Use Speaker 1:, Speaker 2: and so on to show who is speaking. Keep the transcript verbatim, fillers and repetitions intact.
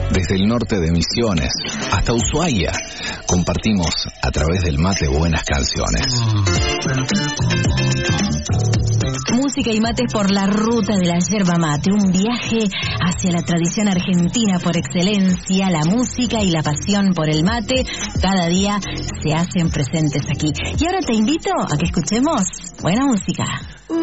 Speaker 1: Desde el norte de Misiones hasta Ushuaia, compartimos a través del mate buenas canciones.
Speaker 2: Música y mates por la ruta de la yerba mate, un viaje hacia la tradición argentina por excelencia. La música y la pasión por el mate cada día se hacen presentes aquí. Y ahora te invito a que escuchemos buena música.